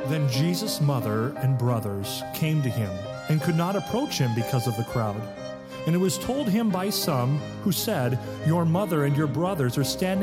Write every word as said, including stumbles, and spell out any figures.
Then Jesus' mother and brothers came to him and could not approach him because of the crowd. And it was told him by some who said, "Your mother and your brothers are standing